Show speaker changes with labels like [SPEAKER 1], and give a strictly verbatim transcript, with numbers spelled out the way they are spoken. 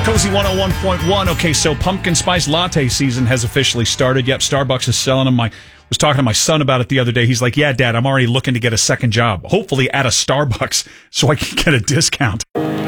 [SPEAKER 1] Cozy one oh one point one. Okay, so pumpkin spice latte season has officially started. Yep, Starbucks is selling them. I was talking to my son about it the other day. He's like, yeah, Dad, I'm already looking to get a second job, hopefully at a Starbucks, so I can get a discount.